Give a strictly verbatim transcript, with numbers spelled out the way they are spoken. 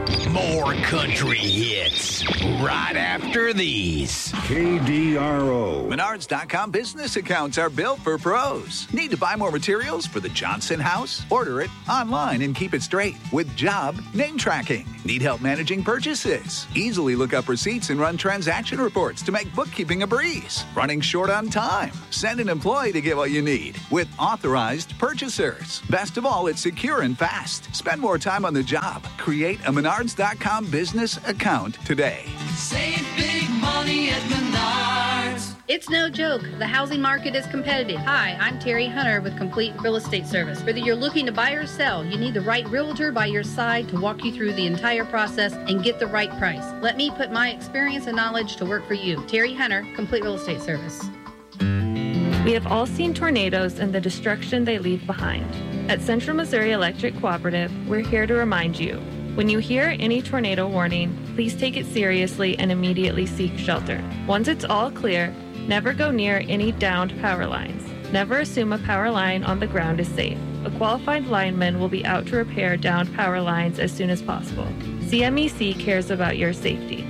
More country hits right after these. K D R O. Menards dot com business accounts are built for pros. Need to buy more materials for the Johnson house? Order it online and keep it straight with job name tracking. Need help managing purchases? Easily look up receipts and run transaction reports to make bookkeeping a breeze. Running short on time? Send an employee to get what you need with authorized purchasers. Best of all, it's secure and fast. Spend more time on the job. Create a Menards dot com business account today. Save big money at Menards. It's no joke. The housing market is competitive. Hi, I'm Terry Hunter with Complete Real Estate Service. Whether you're looking to buy or sell, you need the right realtor by your side to walk you through the entire process and get the right price. Let me put my experience and knowledge to work for you. Terry Hunter, Complete Real Estate Service. We have all seen tornadoes and the destruction they leave behind. At Central Missouri Electric Cooperative, we're here to remind you. When you hear any tornado warning, please take it seriously and immediately seek shelter. Once it's all clear, never go near any downed power lines. Never assume a power line on the ground is safe. A qualified lineman will be out to repair downed power lines as soon as possible. C M E C cares about your safety.